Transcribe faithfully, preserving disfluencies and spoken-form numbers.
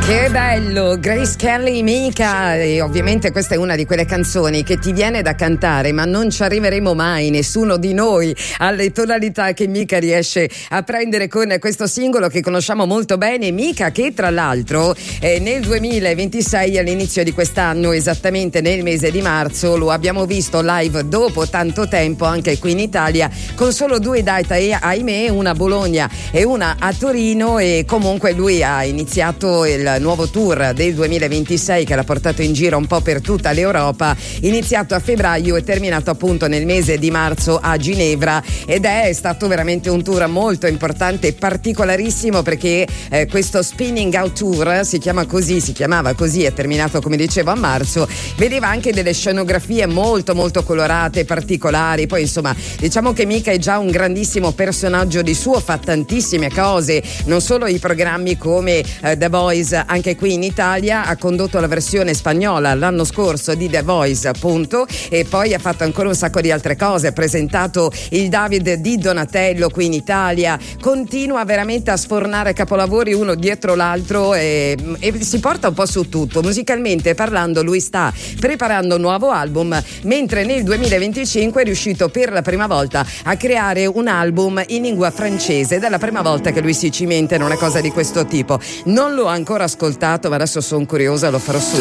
Che bello, Grace Kelly, Mika. E ovviamente questa è una di quelle canzoni che ti viene da cantare, ma non ci arriveremo mai, nessuno di noi, alle tonalità che Mika riesce a prendere con questo singolo che conosciamo molto bene. Mika, che tra l'altro eh, nel duemilaventisei, all'inizio di quest'anno, esattamente nel mese di marzo, lo abbiamo visto live dopo tanto tempo anche qui in Italia, con solo due date, ahimè, una a Bologna e una a Torino. E comunque lui ha iniziato il nuovo tour del duemilaventisei che l'ha portato in giro un po' per tutta l'Europa, iniziato a febbraio e terminato appunto nel mese di marzo a Ginevra, ed è stato veramente un tour molto importante e particolarissimo, perché eh, questo Spinning Out Tour si chiama così, si chiamava così, è terminato come dicevo a marzo, vedeva anche delle scenografie molto molto colorate, particolari. Poi insomma diciamo che Mika è già un grandissimo personaggio di suo, fa tantissime cose, non solo i programmi come eh, The Voice anche qui in Italia, ha condotto la versione spagnola l'anno scorso di The Voice appunto, e poi ha fatto ancora un sacco di altre cose, ha presentato il David di Donatello qui in Italia, continua veramente a sfornare capolavori uno dietro l'altro e, e si porta un po' su tutto. Musicalmente parlando lui sta preparando un nuovo album, mentre nel duemilaventicinque è riuscito per la prima volta a creare un album in lingua francese, ed è la prima volta che lui si cimenta in una cosa di questo tipo. Non l'ho ancora ascoltato, ma adesso sono curiosa, lo farò su